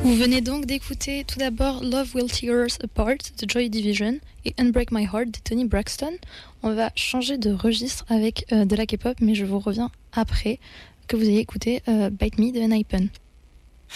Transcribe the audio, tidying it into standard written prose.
Vous venez donc d'écouter tout d'abord Love Will Tear Us Apart de Joy Division et Unbreak My Heart de Tony Braxton. On va changer de registre avec de la K-pop, mais je vous reviens après que vous ayez écouté Bite Me de Enhypen.